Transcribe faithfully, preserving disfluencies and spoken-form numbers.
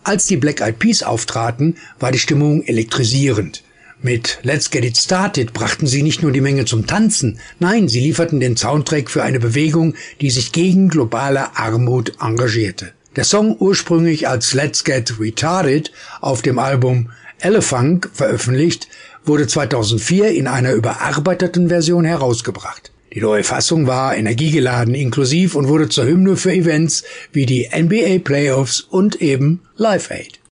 Als die Black Eyed Peas auftraten, war die Stimmung elektrisierend. Mit Let's Get It Started brachten sie nicht nur die Menge zum Tanzen, nein, sie lieferten den Soundtrack für eine Bewegung, die sich gegen globale Armut engagierte. Der Song, ursprünglich als Let's Get Retarded auf dem Album Elefunk veröffentlicht, wurde zweitausendvier in einer überarbeiteten Version herausgebracht. Die neue Fassung war energiegeladen, inklusiv und wurde zur Hymne für Events wie die N B A Playoffs und eben Live Aid.